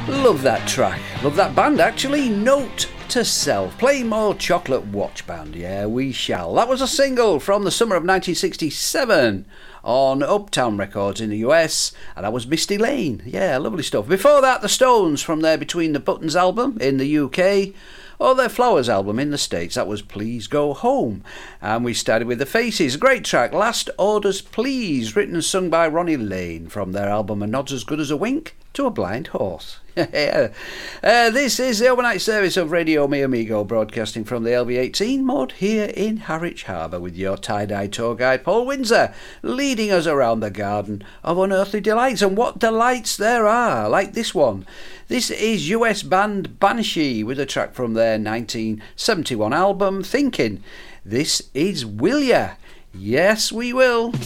Love that track. Love that band, actually. Note to self. Play more Chocolate Watch Band. Yeah, we shall. That was a single from the summer of 1967 on Uptown Records in the US, and that was Misty Lane. Yeah, lovely stuff. Before that, the Stones from their Between the Buttons album in the UK, or their Flowers album in the States. That was Please Go Home. And we started with the Faces. Great track, Last Orders Please, written and sung by Ronnie Lane from their album A Nod's As Good As a Wink to a Blind Horse. This is the overnight service of Radio Mi Amigo, broadcasting from the LV18 mod here in Harwich Harbour, with your tie-dye tour guide Paul Windsor leading us around the garden of unearthly delights. And what delights there are, like this one. This is US band Banshee with a track from their 1971 album Thinking. This is Will Ya? Yes, we will.